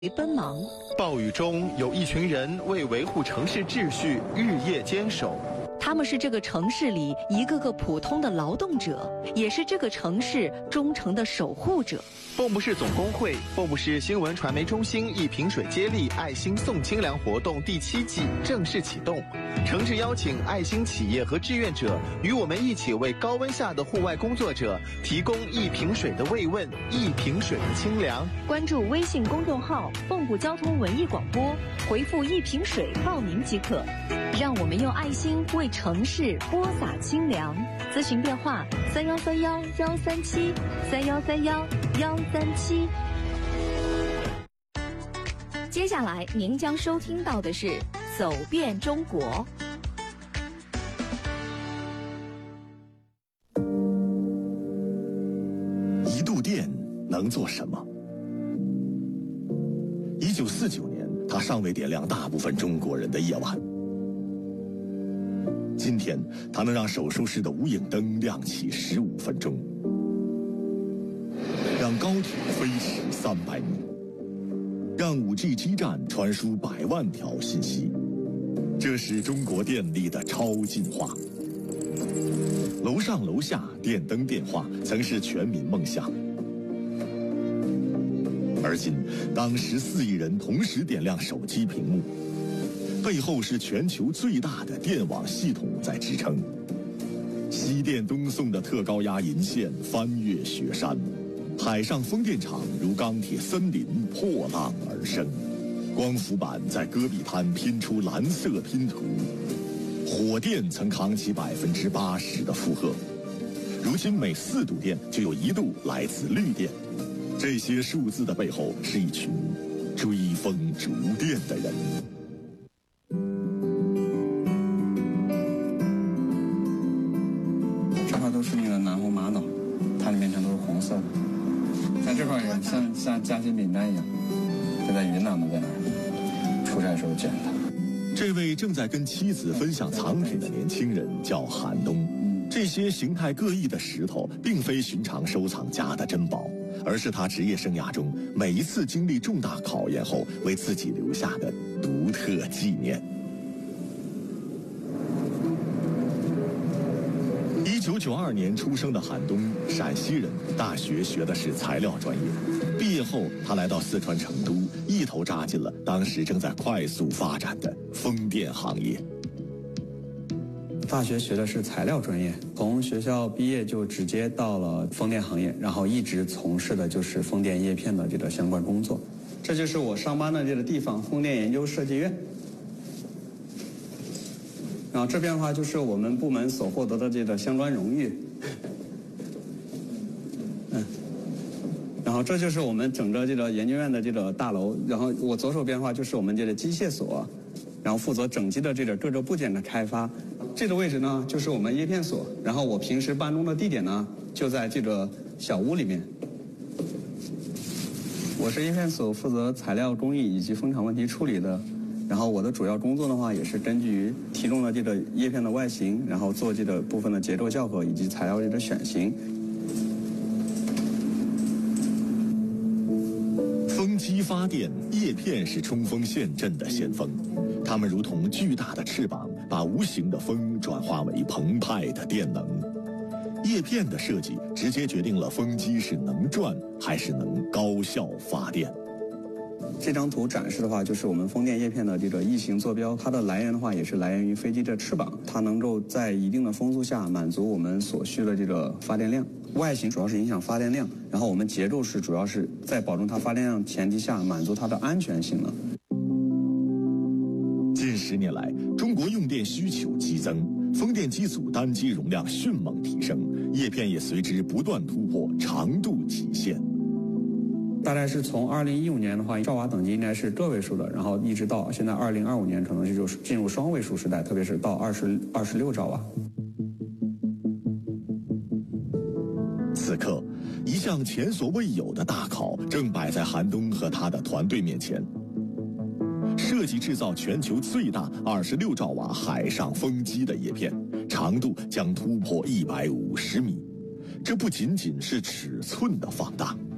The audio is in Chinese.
奔忙。 暴雨中，有一群人为维护城市秩序日夜坚守。 他们是这个城市里一个个普通的劳动者，也是这个城市忠诚的守护者。 蚌埠市总工会、蚌埠市新闻传媒中心一瓶水接力爱心送清凉活动第7季正式启动，诚挚邀请爱心企业和志愿者与我们一起为高温下的户外工作者提供一瓶水的慰问，一瓶水的清凉。 关注微信公众号蚌埠交通文艺广播，回复一瓶水报名即可。让我们用爱心为城市播撒清凉。咨询电话：3131-137，3131-137。接下来您将收听到的是《走遍中国》。 一度电能做什么？1949年，它尚未点亮大部分中国人的夜晚。今天，它能让手术室的无影灯亮起15分钟，让高铁飞驰300米，让5G 基站传输100万条信息。这是中国电力的超进化。楼上楼下电灯电话曾是全民梦想，而今，当14亿人同时点亮手机屏幕，背后是全球最大的电网系统在支撑。西电东送的特高压银线翻越雪山，海上风电场如钢铁森林破浪而生，光伏板在戈壁滩拼出蓝色拼图，火电曾扛起80%的负荷，如今每4度电就有1度来自绿电。这些数字的背后是一群追风逐电的人。 这块都是那个南红玛瑙，它里面全都是红色的。像这块也像夹心饼干一样，就在云南嘛，在那儿出差时候捡的。 这位正在跟妻子分享藏品的年轻人叫韩东。这些形态各异的石头并非寻常收藏家的珍宝，而是他职业生涯中每一次经历重大考验后为自己留下的独特纪念。1992年出生的韩东，陕西人，大学学的是材料专业。毕业后，他来到四川成都，一头扎进了当时正在快速发展的风电行业。 大学学的是材料专业，从学校毕业就直接到了风电行业，然后一直从事的就是风电叶片的这个相关工作。这就是我上班的这个地方，风电研究设计院。然后这边的话就是我们部门所获得的这个相关荣誉。然后这就是我们整个这个研究院的这个大楼。然后我左手边的话就是我们这个机械所，然后负责整机的这个各个部件的开发。这个位置呢就是我们叶片所，然后我平时办公的地点呢就在这个小屋里面。我是叶片所负责材料工艺以及风场问题处理的，然后我的主要工作的话也是根据提供的这个叶片的外形，然后做这个部分的结构校核以及材料这个选型。 风机发电，叶片是冲锋陷阵的先锋，它们如同巨大的翅膀，把无形的风转化为澎湃的电能。叶片的设计直接决定了风机是能转还是能高效发电。 这张图展示的话，就是我们风电叶片的这个异形坐标，它的来源的话也是来源于飞机的翅膀，它能够在一定的风速下满足我们所需的这个发电量。外形主要是影响发电量，然后我们结构是主要是在保证它发电量前提下满足它的安全性能。 近10年来，中国用电需求激增，风电机组单机容量迅猛提升，叶片也随之不断突破长度极限。 大概是从2015年的话，兆瓦等级应该是个位数的，然后一直到现在2025年，可能就进入双位数时代，特别是到26兆瓦。 此刻，一项前所未有的大考正摆在韩东和他的团队面前。设计制造全球最大26兆瓦海上风机的叶片，长度将突破150米。这不仅仅是尺寸的放大，